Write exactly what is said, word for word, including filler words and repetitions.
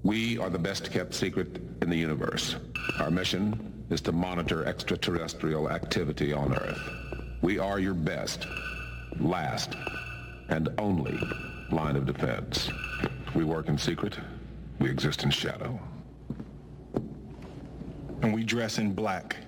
We are the best kept secret in the universe. Our mission is to monitor extraterrestrial activity on Earth. We are your best, last, and only line of defense. We work in secret. We exist in shadow. And we dress in black.